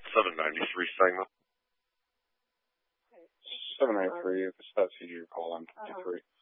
793 segment. 793, if it's that easier to call, I'm 23.